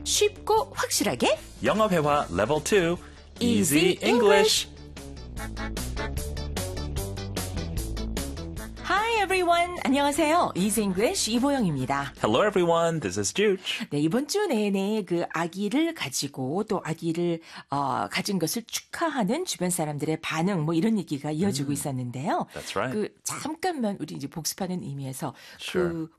쉽고 확실하게 영어 회화 level 2 Easy Easy English. Hi everyone. 안녕하세요. Easy English 이보영입니다. Hello everyone, this is Jude. 네, 이번 주 내내 그 아기를 가지고 또 아기를 가진 것을 축하하는 주변 사람들의 반응 뭐 이런 얘기가 이어지고 있었는데요. That's right. 그 잠깐만 우리 이제 복습하는 의미에서 Sure. 그